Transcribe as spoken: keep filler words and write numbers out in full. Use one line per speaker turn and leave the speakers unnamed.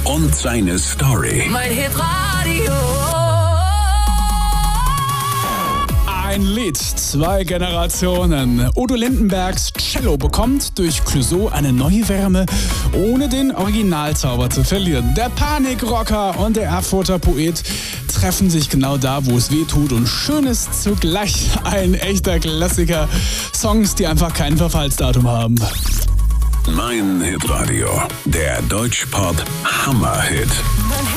und seine Story.
Mein Hitradio.
Ein Lied, zwei Generationen. Udo Lindenbergs Cello bekommt durch Clouseau eine neue Wärme, ohne den Originalzauber zu verlieren. Der Panikrocker und der Erfurter Poet treffen sich genau da, wo es weh tut, und schön ist zugleich ein echter Klassiker. Songs, die einfach kein Verfallsdatum haben.
Mein Hitradio, der Deutschpop Hammerhit.